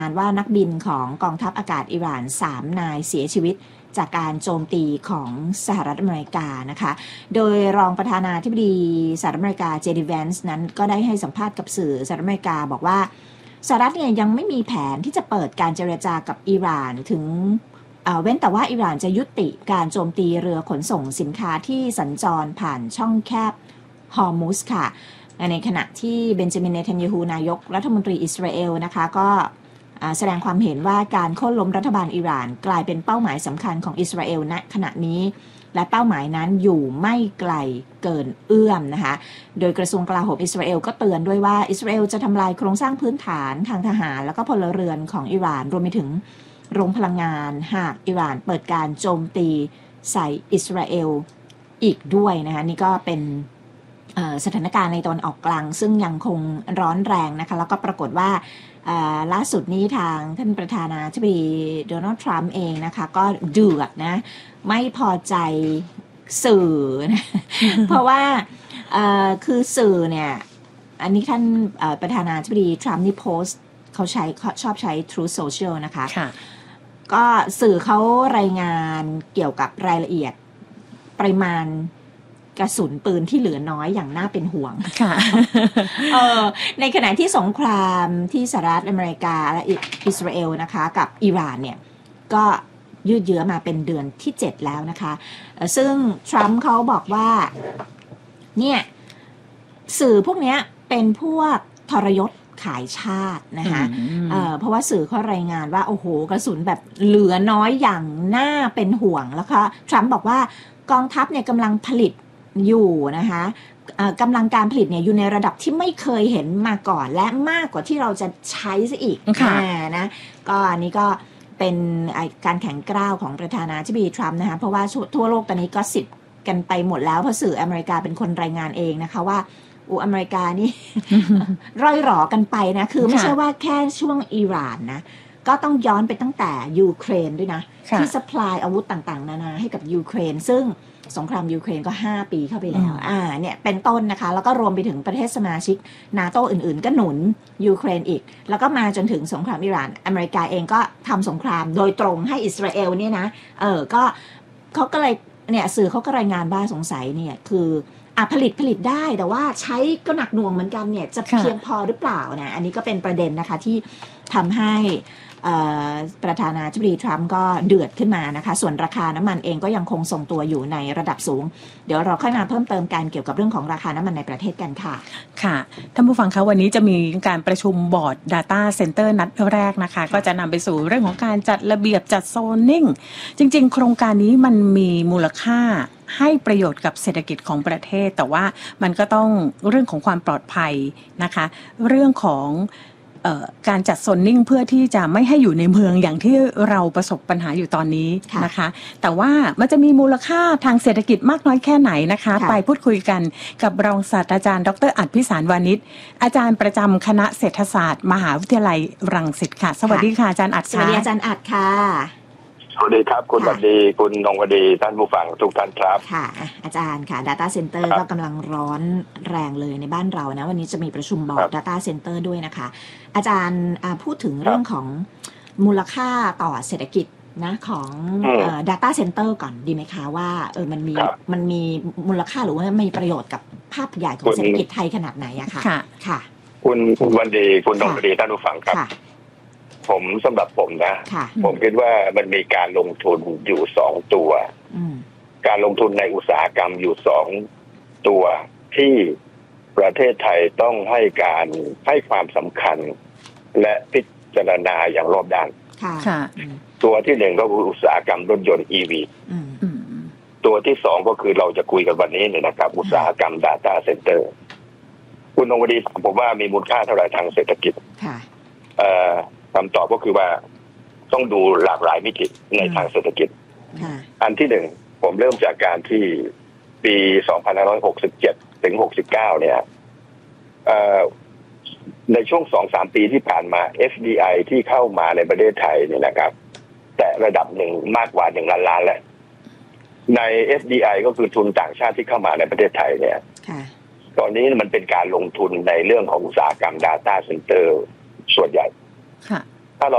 ว่านักบินของกองทัพอากาศอิหร่าน3นายเสียชีวิตจากการโจมตีของสหรัฐอเมริกานะคะโดยรองประธานาธิบดีสหรัฐอเมริกาเจดี แวนซ์นั้นก็ได้ให้สัมภาษณ์กับสื่อสหรัฐอเมริกาบอกว่าสหรัฐเนี่ยยังไม่มีแผนที่จะเปิดการเจรจากับอิหร่านถึงเว้นแต่ว่าอิหร่านจะยุติการโจมตีเรือขนส่งสินค้าที่สัญจรผ่านช่องแคบฮอร์มุซค่ะในขณะที่เบนจามิน เนทันยาฮูนายกรัฐมนตรีอิสราเอลนะคะก็แสดงความเห็นว่าการโค่นล้มรัฐบาลอิหร่านกลายเป็นเป้าหมายสำคัญของอิสราเอลณขณะนี้และเป้าหมายนั้นอยู่ไม่ไกลเกินเอื้อมนะคะโดยกระทรวงกลาโหมอิสราเอลก็เตือนด้วยว่าอิสราเอลจะทำลายโครงสร้างพื้นฐานทางทหารแล้วก็พลเรือนของอิหร่านรวมไปถึงโรงพลังงานหากอิหร่านเปิดการโจมตีใส่อิสราเอลอีกด้วยนะคะนี่ก็เป็นสถานการณ์ในตะวันออกกลางซึ่งยังคงร้อนแรงนะคะแล้วก็ปรากฏว่าล่าสุดนี้ทางท่านประธานาธิบดีโดนัลด์ทรัมป์เองนะคะก็เดือดนะไม่พอใจสื่อนะเพราะว่าคือสื่อเนี่ยอันนี้ท่านประธานาธิบดีทรัมป์นี่โพสต์เขาชอบใช้ Truth Social นะคะก็สื่อเขารายงานเกี่ยวกับรายละเอียดปริมาณกระสุนปืนที่เหลือน้อยอย่างน่าเป็นห่วงในขณะที่สงครามที่สหรัฐอเมริกาและอิสราเอลนะคะกับอิหร่านเนี่ยก็ยืดเยื้อมาเป็นเดือนที่7แล้วนะคะซึ่งทรัมป์เขาบอกว่าเนี่ยสื่อพวกนี้เป็นพวกทรยศขายชาตินะคะเพราะว่าสื่อเขารายงานว่าโอ้โหกระสุนแบบเหลือน้อยอย่างน่าเป็นห่วงแล้วก็ทรัมป์บอกว่ากองทัพเนี่ยกำลังผลิตอยู่นะคะกำลังการผลิตเนี่ยอยู่ในระดับที่ไม่เคยเห็นมาก่อนและมากกว่าที่เราจะใช้ซะอีกนะก็อันนี้ก็เป็นการแข่งกล้าวของประธานาธิบดีทรัมป์นะคะเพราะว่าทั่วโลกตอนนี้ก็สิบกันไปหมดแล้วเพราะสื่ออเมริกาเป็นคนรายงานเองนะคะว่าอเมริกานี่ ร่อยหรอกันไปนะคือไม่ใช่ว่าแค่ช่วงอิหร่านนะก็ต้องย้อนไปตั้งแต่ยูเครนด้วยนะที่ซัพพลายอาวุธต่างๆนานาให้กับยูเครนซึ่งสงครามยูเครนก็5ปีเข้าไปแล้วเนี่ยเป็นต้นนะคะแล้วก็รวมไปถึงประเทศสมาชิกนาโตอื่นๆก็หนุนยูเครนอีกแล้วก็มาจนถึงสงครามอิหร่านอเมริกาเองก็ทำสงครามโดยตรงให้อิสราเอลเนี่ยนะก็เขาก็เลยเนี่ยสื่อเขาก็รายงานว่าสงสัยเนี่ยคือผลิตได้แต่ว่าใช้ก็หนักหน่วงเหมือนกันเนี่ยจะเพียงพอหรือเปล่านะอันนี้ก็เป็นประเด็นนะคะที่ทำให้ประธานาธิบดีทรัมป์ก็เดือดขึ้นมานะคะส่วนราคาน้ำมันเองก็ยังคงทรงตัวอยู่ในระดับสูงเดี๋ยวเราค่อยมาเพิ่มเติมกันเกี่ยวกับเรื่องของราคาน้ำมันในประเทศกันค่ะค่ะท่านผู้ฟังคะวันนี้จะมีการประชุมบอร์ด Data Center นัดแรกนะคะก็จะนำไปสู่เรื่องของการจัดระเบียบจัดโซนนิ่งจริงๆโครงการนี้มันมีมูลค่าให้ประโยชน์กับเศรษฐกิจของประเทศแต่ว่ามันก็ต้องเรื่องของความปลอดภัยนะคะเรื่องของการจัดโซนนิ่งเพื่อที่จะไม่ให้อยู่ในเมืองอย่างที่เราประสบปัญหาอยู่ตอนนี้นะคะแต่ว่ามันจะมีมูลค่าทางเศรษฐกิจมากน้อยแค่ไหนนะคะไปพูดคุยกันกับรองศาสตราจารย์ดร.อัฏฐพิสารวานิชอาจารย์ประจำคณะเศรษฐศาสตร์มหาวิทยาลัยรังสิตค่ะสวัสดีค่ะอาจารย์อัฏสวัสดีอาจารย์อัฏค่ะสวัสดีครับคุณบัดดีคุณนงวดีท่านผู้ฟังทุกท่านครับค่ะอาจารย์ค่ะ Data Center ก็กำลังร้อนแรงเลยในบ้านเรานะวันนี้จะมีประชุมบอร์ด Data Center ด้วยนะคะอาจารย์พูดถึงเรื่องของมูลค่าต่อเศรษฐกิจนะของData Center ก่อนดีไหมคะว่ามันมีมูลค่าหรือว่ามีประโยชน์กับภาพใหญ่ของเศรษฐกิจไทยขนาดไหนอะค่ะค่ะคุณวันดีคุณนงวดีท่านผู้ฟังครับผมสำหรับผมนะผมคิดว่ามันมีการลงทุนอยู่2ตัวการลงทุนในอุตสาหกรรมอยู่2ตัวที่ประเทศไทยต้องให้ความสำคัญและพิจารณาอย่างรอบด้านตัวที่1ก็คืออุตสาหกรรมรถยนต์ EV ตัวที่2ก็คือเราจะคุยกันวันนี้เนี่ยนะครับอุตสาหกรรม Data Center คุณนงวดีผมว่ามีมูลค่าเท่าไหร่ทางเศรษฐกิจคำตอบก็คือว่าต้องดูหลากหลายมิติในทางเศรษฐกิจอันที่1ผมเริ่มจากการที่ปี2567ถึง69เนี่ยในช่วง 2-3 ปีที่ผ่านมา FDI ที่เข้ามาในประเทศไทยเนี่ยนะครับแต่ระดับหนึ่งมากกว่า1 ล้านล้านแล้วใน FDI ก็คือทุนต่างชาติที่เข้ามาในประเทศไทยเนี่ยตอนนี้มันเป็นการลงทุนในเรื่องของอุตสาหกรรม Data Center ส่วนใหญ่